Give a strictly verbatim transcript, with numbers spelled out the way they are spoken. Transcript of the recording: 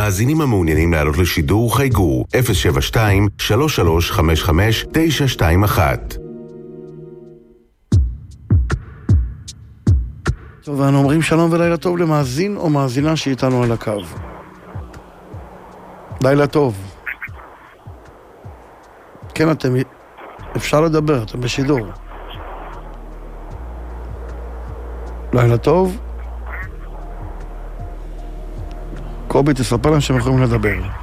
מאזינים המעוניינים לעלות לשידור חייגו אפס שבע שתיים שלוש שלוש חמש חמש תשע שתיים אחת. טוב, ואנו אומרים שלום ולילה טוב למאזין או מאזינה שאיתנו על הקו. לילה טוב. כן, אתם... אפשר לדבר, אתם בשידור. לילה טוב. קובי, תספר להם שהם יכולים לדבר.